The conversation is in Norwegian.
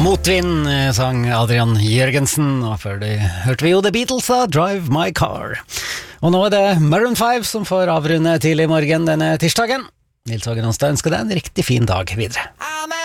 Motvind sang Adrian Jørgensen, og før det hørte vi jo The Beatles da, Drive My Car. Og nå det Maroon 5 som får avrunde tidlig i morgen denne tirsdagen. Nils Hågen Onsdag ønsker deg en riktig fin dag videre.